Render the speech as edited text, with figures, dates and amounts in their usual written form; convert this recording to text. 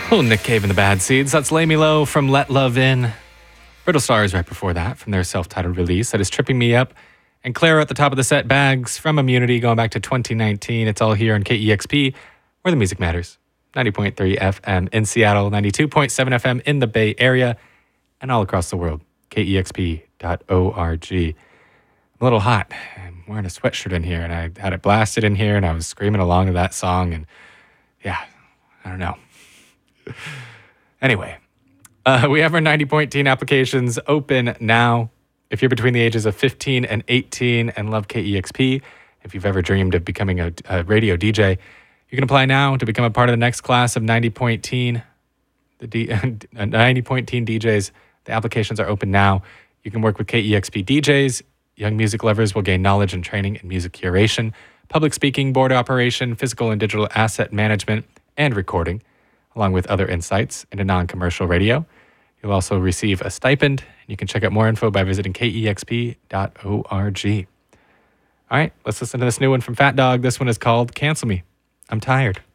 Oh, Nick Cave and the Bad Seeds. That's Lay Me Low from Let Love In. Brittle Stars right before that from their self-titled release. That is Tripping Me Up. And Clara at the top of the set, Bags from Immunity going back to 2019. It's all here on KEXP, where the music matters. 90.3 FM in Seattle, 92.7 FM in the Bay Area, and all across the world. KEXP.org. I'm a little hot. I'm wearing a sweatshirt in here, and I had it blasted in here, and I was screaming along to that song, and yeah, I don't know. Anyway, we have our 90.teen applications open now. If you're between the ages of 15 and 18 and love KEXP, if you've ever dreamed of becoming a radio DJ, you can apply now to become a part of the next class of 90.teen. 90.teen DJs. The applications are open now. You can work with KEXP DJs. Young music lovers will gain knowledge and training in music curation, public speaking, board operation, physical and digital asset management, and recording, along with other insights into non-commercial radio. You'll also receive a stipend. You can check out more info by visiting KEXP.org. All right, let's listen to this new one from Fat Dog. This one is called Cancel Me. I'm Tired.